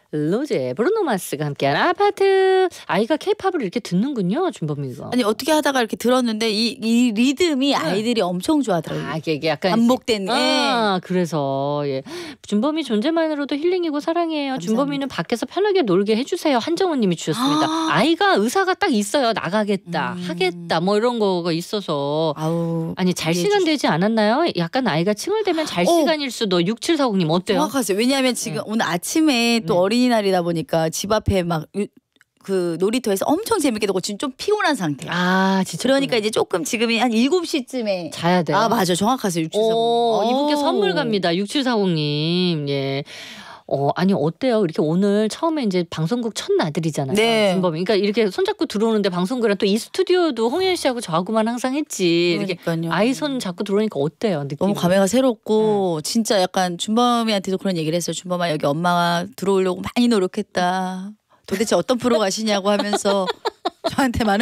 로제 브루노 마스가 함께한 아파트. 아이가 케이팝을 이렇게 듣는군요, 준범이가. 아니 어떻게 하다가 이렇게 들었는데 이 리듬이 아이들이 엄청 좋아하더라고요. 아, 이게 약간 반복된. 아, 그래서 예. 준범이 존재만으로도 힐링이고 사랑이에요. 감사합니다. 준범이는 밖에서 편하게 놀게 해주세요. 한정우님이 주셨습니다. 아이가 의사가 딱 있어요. 나가겠다, 하겠다, 뭐 이런 거가 있어서. 아우, 아니 잘 시간 되지 않았나요? 약간 아이가 칭얼대면 잘 시간일 수도. 6740님 어때요? 정확하세요. 왜냐하면 지금 오늘 아침에 또 어린이날이다 보니까 집 앞에 막 그 놀이터에서 엄청 재밌게 놀고 지금 좀 피곤한 상태야. 아, 진짜. 그러니까 이제 조금 지금이 한 7시쯤에 자야 돼요. 아, 맞아. 정확하세요. 6740. 이분께 선물 갑니다. 6740님. 예. 아니 어때요? 이렇게 오늘 처음에 이제 방송국 첫 나들이잖아요. 네. 준범이. 그러니까 이렇게 손잡고 들어오는데 방송국이랑 또 이 스튜디오도 홍현 씨하고 저하고만 항상 했지. 이렇게 그러니까요. 아이 손 잡고 들어오니까 어때요? 느낌이? 너무 감회가 새롭고 진짜 약간 준범이한테도 그런 얘기를 했어요. 준범아 여기 엄마가 들어오려고 많이 노력했다. 도대체 어떤 프로 가시냐고 하면서 저한테 많은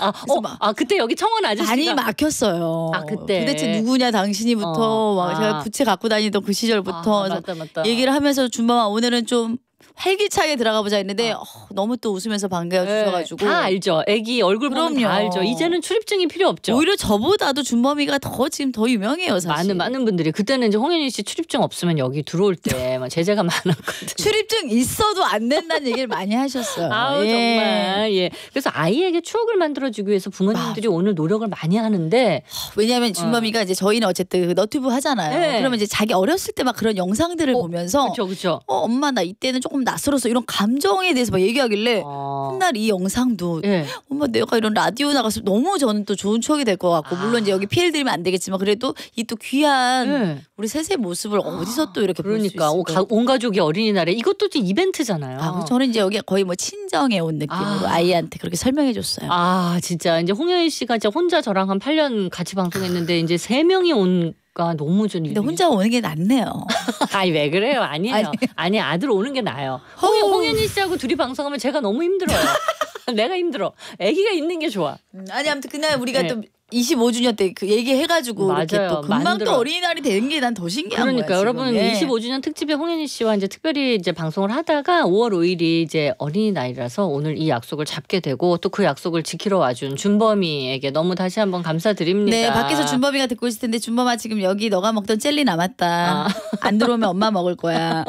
그때 여기 청원 아저씨가 많이 막혔어요. 아, 그때 도대체 누구냐 당신이부터 막 제가 부채 갖고 다니던 그 시절부터 맞다. 얘기를 하면서 준범아 오늘은 좀 활기차게 들어가 보자 했는데 너무 또 웃으면서 반겨주셔가지고 다 알죠. 애기 얼굴 보면 그럼요. 다 알죠. 이제는 출입증이 필요 없죠. 오히려 저보다도 준범이가 지금 더 유명해요 사실. 많은 분들이 그때는 이제 홍현희 씨 출입증 없으면 여기 들어올 때 막 제재가 많았거든요. 출입증 있어도 안 된다는 얘기를 많이 하셨어요. 아우, 예. 정말. 예. 그래서 아이에게 추억을 만들어주기 위해서 부모님들이 오늘 노력을 많이 하는데 왜냐하면 준범이가 이제 저희는 어쨌든 그 너튜브 하잖아요. 네. 그러면 이제 자기 어렸을 때 막 그런 영상들을 보면서 그렇죠. 엄마 나 이때는 조금 낯설어서 이런 감정에 대해서 막 얘기하길래 훗날 이 영상도 예. 엄마 내가 이런 라디오 나가서 너무 저는 또 좋은 추억이 될 것 같고 물론 이제 여기 피해를 드리면 안 되겠지만 그래도 이 또 귀한 우리 셋의 모습을 어디서 또 이렇게 볼 수 그러니까 있을까. 온 가족이 어린이날에 이것도 좀 이벤트잖아요. 저는 이제 여기 거의 뭐 친정에 온 느낌으로 아이한테 그렇게 설명해 줬어요. 진짜 이제 홍현희 씨가 이제 혼자 저랑 한 8년 같이 방송했는데 이제 3명이 온가 너무 좀. 근데 혼자 오는 게 낫네요. 아니 왜 그래요? 아니에요. 아니 아들 오는 게 나아요. 홍현희 씨하고 둘이 방송하면 제가 너무 힘들어요. 내가 힘들어. 아기가 있는 게 좋아. 아니 아무튼 그날 우리가 또 25주년 때 그 얘기해가지고 이렇게 또 금방 만들어. 또 어린이날이 되는 게 난 더 신기한 그러니까 거야. 여러분 지금. 25주년 특집에 홍현희 씨와 이제 특별히 이제 방송을 하다가 5월 5일이 이제 어린이날이라서 오늘 이 약속을 잡게 되고 또 그 약속을 지키러 와준 준범이에게 너무 다시 한번 감사드립니다. 네, 밖에서 준범이가 듣고 있을 텐데 준범아 지금 여기 너가 먹던 젤리 남았다. 안 들어오면 엄마 먹을 거야.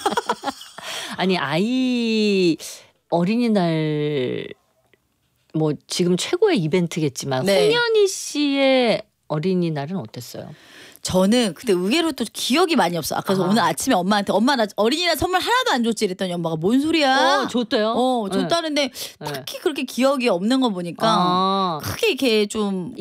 아니 아이 어린이날 뭐 지금 최고의 이벤트겠지만 홍현희 씨의 어린이날은 어땠어요? 저는 근데 의외로 또 기억이 많이 없어. 그래서 오늘 아침에 엄마한테 엄마 나 어린이날 선물 하나도 안 줬지 이랬더니 엄마가 뭔 소리야. 줬대요? 줬다는데 딱히 그렇게 기억이 없는 거 보니까 크게 이렇게 좀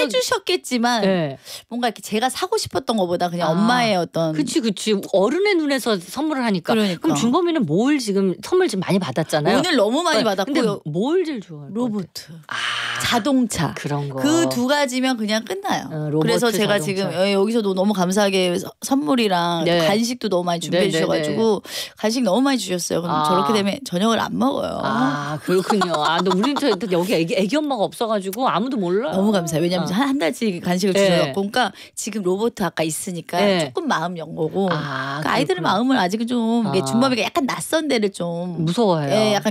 해주셨겠지만 뭔가 이렇게 제가 사고 싶었던 것보다 그냥 엄마의 어떤. 그치 어른의 눈에서 선물을 하니까. 그러니까. 그럼 준범이는 뭘 지금 선물 지금 많이 받았잖아요. 오늘 너무 많이 받았고. 근데 뭘 제일 좋아해요? 로봇. 자동차. 그런 거. 그 두 가지면 그냥 끝나요. 로봇, 그래서 제가 자동차. 지금 여기서도 너무 감사하게 선물이랑 간식도 너무 많이 준비해 주셔가지고 간식 너무 많이 주셨어요. 그럼 저렇게 되면 저녁을 안 먹어요. 그렇군요. 너 우리 여기 애기 엄마가 없어가지고 아무도 몰라요. 너무 감사해요. 왜냐면 한 달치 간식을 주셔서 그러니까 지금 로봇 아까 있으니까 조금 마음 연 거고 그러니까 아이들의 마음을 아직은 좀 준범이가 약간 낯선 데를 좀 무서워해요. 약간